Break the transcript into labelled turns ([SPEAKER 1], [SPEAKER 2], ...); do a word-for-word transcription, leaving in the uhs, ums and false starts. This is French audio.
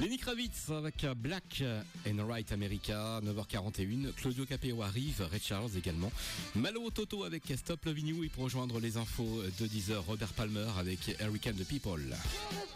[SPEAKER 1] Lenny Kravitz avec Black and White America, neuf heures quarante et une. Claudio Capeo arrive, Ray Charles également. Malo Toto avec Stop Loving You et pour rejoindre les infos de dix heures, Robert Palmer avec Hurricane the People.